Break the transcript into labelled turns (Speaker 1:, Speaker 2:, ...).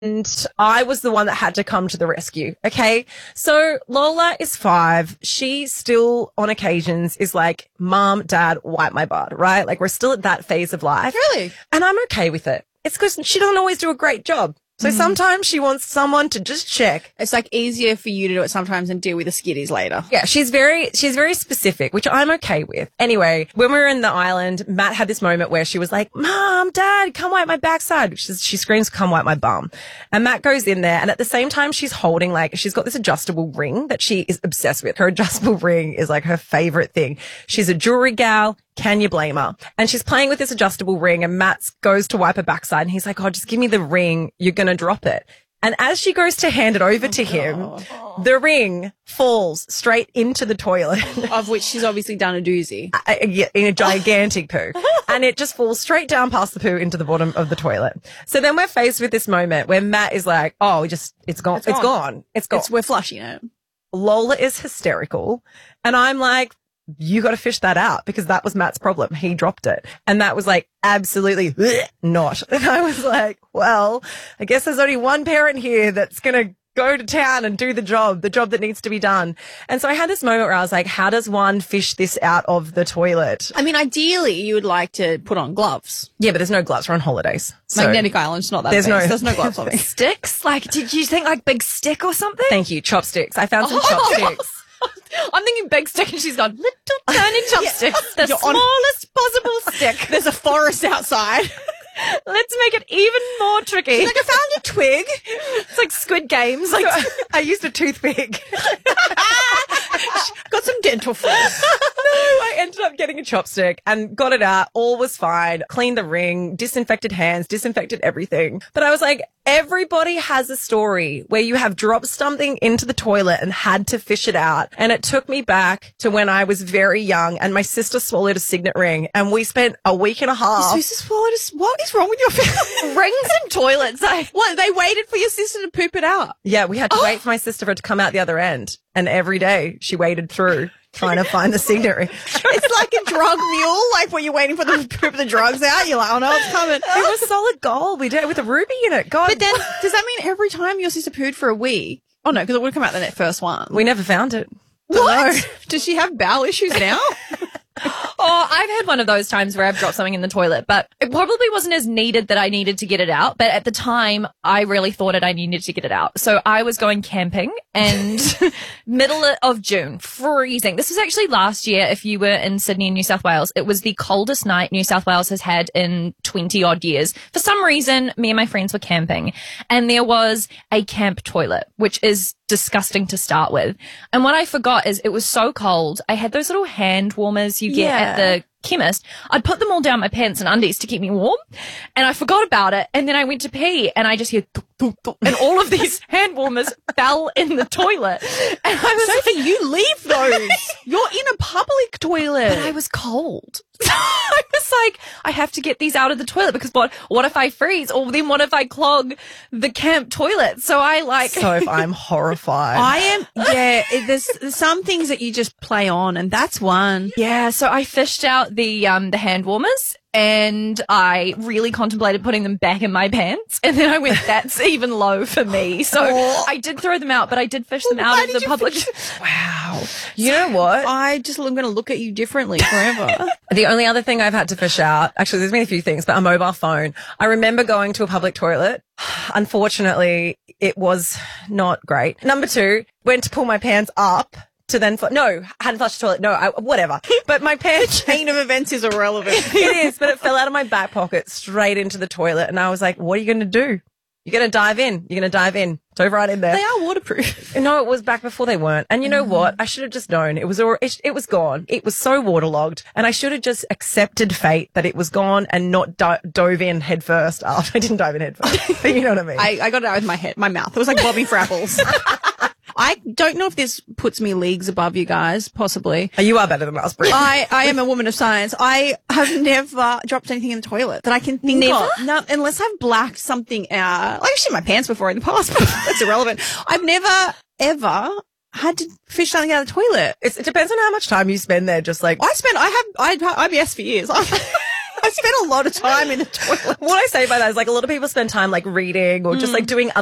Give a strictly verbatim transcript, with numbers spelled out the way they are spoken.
Speaker 1: And I was the one that had to come to the rescue. Okay. So Lola is five. She still on occasions is like, Mom, Dad, wipe my butt, right? Like we're still at that phase of life.
Speaker 2: Really?
Speaker 1: And I'm okay with it. It's because she doesn't always do a great job. So mm. sometimes she wants someone to just check.
Speaker 2: It's like easier for you to do it sometimes and deal with the skitties later.
Speaker 1: Yeah, she's very, she's very specific, which I'm okay with. Anyway, when we were in the island, Matt had this moment where she was like, Mom, Dad, come wipe my backside. She, she screams, come wipe my bum. And Matt goes in there and at the same time she's holding like, she's got this adjustable ring that she is obsessed with. Her adjustable ring is like her favorite thing. She's a jewelry gal. Can you blame her? And she's playing with this adjustable ring and Matt goes to wipe her backside and he's like, oh, just give me the ring. You're going to drop it. And as she goes to hand it over oh, to him, God. the ring falls straight into the toilet.
Speaker 2: Of which she's obviously done a doozy.
Speaker 1: In a gigantic poo. And it just falls straight down past the poo into the bottom of the toilet. So then we're faced with this moment where Matt is like, oh, we just, it's gone. It's gone. It's gone. It's gone.
Speaker 2: It's, we're flushing it.
Speaker 1: Lola is hysterical. And I'm like, you got to fish that out because that was Matt's problem. He dropped it. And that was like absolutely not. And I was like, well, I guess there's only one parent here that's going to go to town and do the job, the job that needs to be done. And so I had this moment where I was like, how does one fish this out of the toilet?
Speaker 2: I mean, ideally you would like to put on gloves.
Speaker 1: Yeah, but there's no gloves. We're on holidays. So
Speaker 2: Magnetic Island's not that
Speaker 1: there's
Speaker 2: big.
Speaker 1: no,
Speaker 2: there's no gloves on me.
Speaker 3: Sticks? Like, did you think like big stick or something?
Speaker 1: Thank you. Chopsticks. I found some
Speaker 3: oh.
Speaker 1: chopsticks.
Speaker 3: I'm thinking big stick and she's gone, little tiny chopsticks.
Speaker 2: Yeah.
Speaker 3: The
Speaker 2: You're
Speaker 3: smallest on... possible stick.
Speaker 2: There's a forest outside.
Speaker 3: Let's make it even more tricky.
Speaker 2: She's like, I found a twig.
Speaker 3: It's like Squid Games. Like,
Speaker 1: I used a toothpick.
Speaker 2: Got some dental floss.
Speaker 1: No, I ended up getting a chopstick and got it out. All was fine. Cleaned the ring, disinfected hands, disinfected everything. But I was like, everybody has a story where you have dropped something into the toilet and had to fish it out. And it took me back to when I was very young and my sister swallowed a signet ring and we spent a week and a half.
Speaker 2: Your sister swallowed a, what is wrong with your family?
Speaker 3: Rings and toilets. I,
Speaker 2: what, they waited for your sister to poop it out?
Speaker 1: Yeah, we had to
Speaker 2: oh.
Speaker 1: wait for my sister for it to come out the other end. And every day she waded through trying to find the signet ring.
Speaker 2: It's like a drug mule, like when you're waiting for them to poop the drugs out. You're like, oh no, it's coming.
Speaker 1: It was solid gold. We did it with a ruby in it. God.
Speaker 2: But then, does that mean every time your sister pooed for a week? Oh no, because it would come out the first one.
Speaker 1: We never found it.
Speaker 2: What? No. Does she have bowel issues now?
Speaker 3: Oh, I've had one of those times where I've dropped something in the toilet, but it probably wasn't as needed that I needed to get it out. But at the time, I really thought it I needed to get it out. So I was going camping and middle of June, freezing. This was actually last year. If you were in Sydney and New South Wales, it was the coldest night New South Wales has had in twenty odd years. For some reason, me and my friends were camping and there was a camp toilet, which is disgusting to start with. And what I forgot is it was so cold. I had those little hand warmers you get
Speaker 2: yeah.
Speaker 3: at the chemist. I'd put them all down my pants and undies to keep me warm. And I forgot about it. And then I went to pee and I just hear tuk, tuk, tuk, and all of these hand warmers fell in the toilet. And I was
Speaker 2: Sophie,
Speaker 3: like,
Speaker 2: you leave those. You're in a public toilet.
Speaker 3: But I was cold. I was like, I have to get these out of the toilet because what, what if I freeze? Or then what if I clog the camp toilet? So I like.
Speaker 1: So if I'm horrified.
Speaker 2: I am, yeah, it, there's, there's some things that you just play on and that's one.
Speaker 3: Yeah. So I fished out the, um, the hand warmers and I really contemplated putting them back in my pants. And then I went, that's even low for me. So
Speaker 2: oh.
Speaker 3: I did throw them out, but I did fish them out
Speaker 2: Why
Speaker 3: of the public.
Speaker 1: Wow. You know what?
Speaker 2: I just, I'm going to look at you differently forever.
Speaker 1: The only other thing I've had to fish out, actually there's been a few things, but a mobile phone. I remember going to a public toilet. Unfortunately, it was not great. Number two, went to pull my pants up. To then, fl- no, I hadn't flushed the toilet. No, I, whatever. But my pants.
Speaker 2: Chain of events is irrelevant.
Speaker 1: It is, but it fell out of my back pocket straight into the toilet. And I was like, what are you going to do? You're going to dive in. You're going to dive in. Dove right in there.
Speaker 2: They are waterproof.
Speaker 1: No, it was back before they weren't. And you know
Speaker 2: mm-hmm.
Speaker 1: what? I should have just known. It was, all, it, it was gone. It was so waterlogged. And I should have just accepted fate that it was gone and not do- dove in head first after. I didn't dive in head first. But you know what I mean?
Speaker 2: I, I got it out with my head, my mouth. It was like Bobby Frapples. I don't know if this puts me leagues above you guys, possibly.
Speaker 1: Oh, you are better than us, Brie.
Speaker 2: I, I am a woman of science. I have never dropped anything in the toilet that I can think
Speaker 3: Never?
Speaker 2: of. No, unless I've blacked something out. Like I've shit my pants before in the past, but that's irrelevant. I've never, ever had to fish something out of the toilet.
Speaker 1: It's, it depends on how much time you spend there, just like...
Speaker 2: I spent, I have, I had I B S for years. I spent a lot of time in the toilet.
Speaker 1: What I say by that is like a lot of people spend time like reading or just like doing